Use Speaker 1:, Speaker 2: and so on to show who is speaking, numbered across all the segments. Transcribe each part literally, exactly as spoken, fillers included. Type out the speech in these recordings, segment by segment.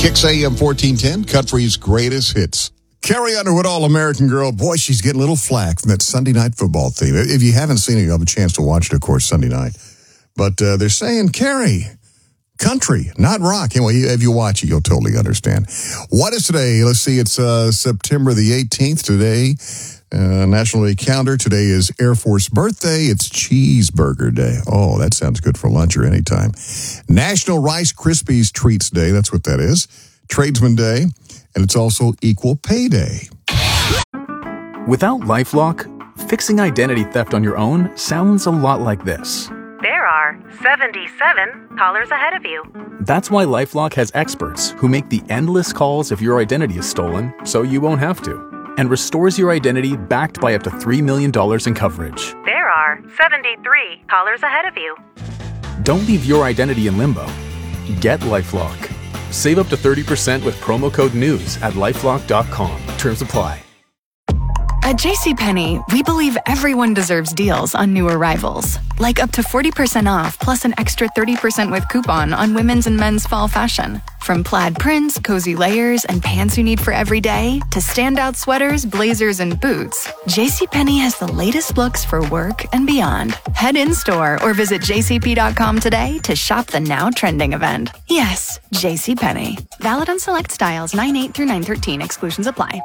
Speaker 1: Kicks A M fourteen ten, country's greatest hits. Carrie Underwood, All-American Girl. Boy, she's getting a little flack from that Sunday night football theme. If you haven't seen it, you'll have a chance to watch it, of course, Sunday night. But uh, they're saying, Carrie, country, not rock. Anyway, if you watch it, you'll totally understand. What is today? Let's see, it's uh, September the eighteenth today. Uh, National Day calendar. Today is Air Force birthday. It's Cheeseburger Day. Oh, that sounds good for lunch or anytime. National Rice Krispies Treats Day. That's what that is. Tradesman Day. And it's also Equal Pay Day.
Speaker 2: Without LifeLock, fixing identity theft on your own sounds a lot like this.
Speaker 3: There are seventy-seven callers ahead of you.
Speaker 2: That's why LifeLock has experts who make the endless calls if your identity is stolen, so you won't have to, and restores your identity backed by up to three million dollars in coverage.
Speaker 3: There are seventy-three callers ahead of you.
Speaker 2: Don't leave your identity in limbo. Get LifeLock. Save up to thirty percent with promo code NEWS at lifelock dot com. Terms apply.
Speaker 4: At JCPenney, we believe everyone deserves deals on new arrivals. Like up to forty percent off plus an extra thirty percent with coupon on women's and men's fall fashion. From plaid prints, cozy layers, and pants you need for every day, to standout sweaters, blazers, and boots, JCPenney has the latest looks for work and beyond. Head in-store or visit j c p dot com today to shop the now trending event. Yes, JCPenney. Valid on select styles nine eight through nine thirteen. Exclusions apply.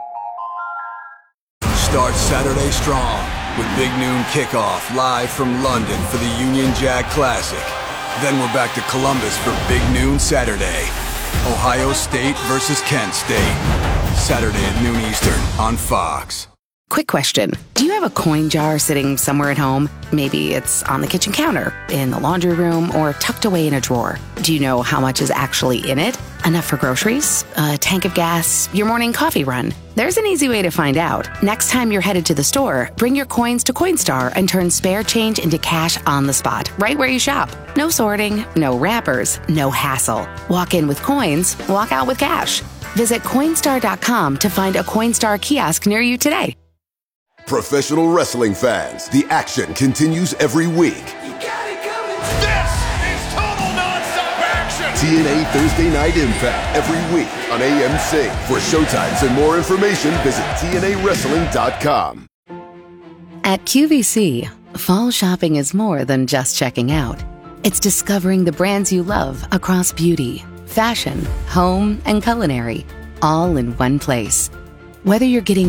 Speaker 5: Start Saturday strong with Big Noon Kickoff live from London for the Union Jack Classic. Then we're back to Columbus for Big Noon Saturday. Ohio State versus Kent State. Saturday at noon Eastern on Fox.
Speaker 6: Quick question. Do you have a coin jar sitting somewhere at home? Maybe it's on the kitchen counter, in the laundry room, or tucked away in a drawer. Do you know how much is actually in it? Enough for groceries? A tank of gas? Your morning coffee run? There's an easy way to find out. Next time you're headed to the store, bring your coins to Coinstar and turn spare change into cash on the spot, right where you shop. No sorting, no wrappers, no hassle. Walk in with coins, walk out with cash. Visit Coinstar dot com to find a Coinstar kiosk near you today.
Speaker 7: Professional wrestling fans, the action continues every week.
Speaker 8: You got it coming. This is total nonstop action.
Speaker 7: T N A Thursday Night Impact every week on A M C. For showtimes and more information, visit T N A wrestling dot com.
Speaker 6: At Q V C, fall shopping is more than just checking out. It's discovering the brands you love across beauty, fashion, home, and culinary, all in one place. Whether you're getting